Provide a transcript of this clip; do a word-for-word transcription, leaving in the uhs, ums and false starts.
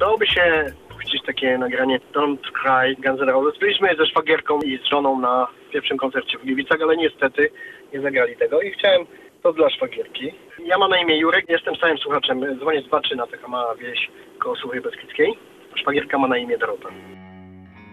Przydałoby się puścić takie nagranie Don't Cry Guns N' Roses. Byliśmy ze szwagierką i z żoną na pierwszym koncercie w Gliwicach, ale niestety nie zagrali tego i chciałem to dla szwagierki. Ja mam na imię Jurek, jestem stałym słuchaczem. Dzwonię z Baczyna, taka mała wieś koło Suchej Beskidzkiej. Szwagierka ma na imię Dorota.